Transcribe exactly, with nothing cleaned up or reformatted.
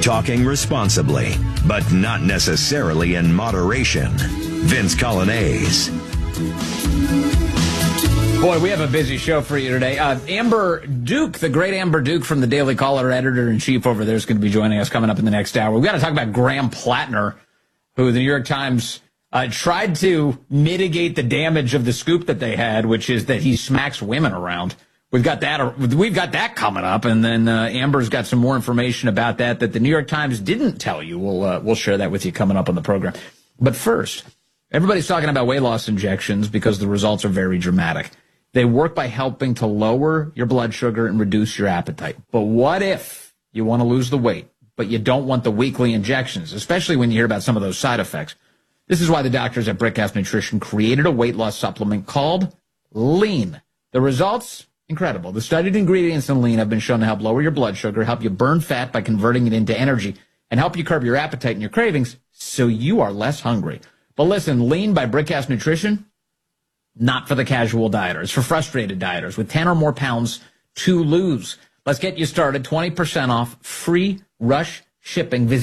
talking responsibly, but not necessarily in moderation. Vince Colonnese. Boy, we have a busy show for you today. Uh, Amber Duke, the great Amber Duke from the Daily Caller, editor-in-chief over there, is going to be joining us coming up in the next hour. We've got to talk about Graham Plattner, who the New York Times uh, tried to mitigate the damage of the scoop that they had, which is that he smacks women around. We've got that. We've got that coming up, and then uh, Amber's got some more information about that that the New York Times didn't tell you. We'll uh, we'll share that with you coming up on the program. But first, everybody's talking about weight loss injections because the results are very dramatic. They work by helping to lower your blood sugar and reduce your appetite. But what if you want to lose the weight, but you don't want the weekly injections, especially when you hear about some of those side effects? This is why the doctors at Brickhouse Nutrition created a weight loss supplement called Lean. The results? Incredible. The studied ingredients in Lean have been shown to help lower your blood sugar, help you burn fat by converting it into energy, and help you curb your appetite and your cravings so you are less hungry. But listen, Lean by Brickhouse Nutrition, not for the casual dieter. It's for frustrated dieters with ten or more pounds to lose. Let's get you started. twenty percent off, free rush shipping. Visit